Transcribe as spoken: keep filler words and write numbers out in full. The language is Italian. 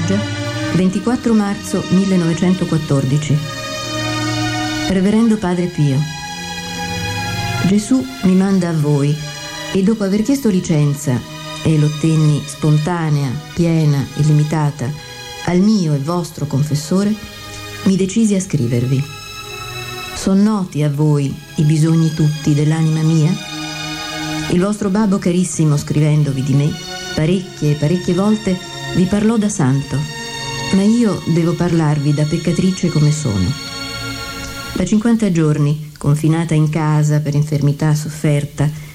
Perugia, ventiquattro marzo millenovecentoquattordici. Reverendo Padre Pio, Gesù mi manda a voi e dopo aver chiesto licenza, e l'ottenni spontanea, piena, illimitata, al mio e vostro confessore, mi decisi a scrivervi. Son noti a voi i bisogni tutti dell'anima mia? Il vostro babbo carissimo, scrivendovi di me, parecchie e parecchie volte vi parlò da santo, ma io devo parlarvi da peccatrice come sono. Da cinquanta giorni, confinata in casa per infermità sofferta